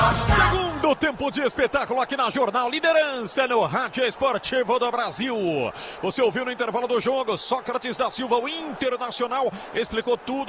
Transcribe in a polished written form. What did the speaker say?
Segundo tempo de espetáculo aqui na Jornal Liderança no Rádio Esportivo do Brasil. Você ouviu no intervalo do jogo, Sócrates da Silva, o Internacional, explicou tudo.